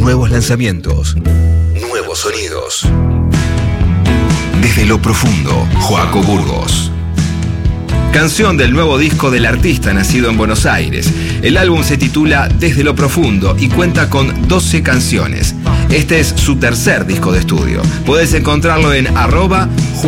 Nuevos lanzamientos, nuevos sonidos. Desde lo profundo, Joaco Burgos. Canción del nuevo disco del artista nacido en Buenos Aires. El álbum se titula Desde lo profundo y cuenta con 12 canciones. Este es su tercer disco de estudio. Podés encontrarlo en @